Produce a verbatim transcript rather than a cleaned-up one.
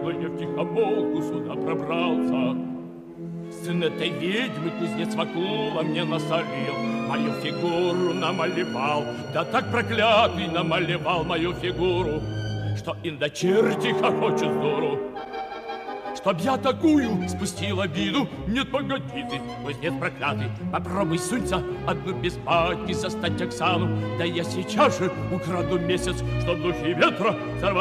Но я втихомолку сюда пробрался. Сын этой ведьмы, кузнец Вакула, мне насолил, мою фигуру намалевал, да так проклятый намалевал мою фигуру, что индочерти хохочут с дуру. Чтоб я такую спустил обиду, нет, погоди ты, кузнец проклятый, попробуй сунься одну без баки застать Оксану, да я сейчас же украду месяц, чтоб духи ветра сорвать.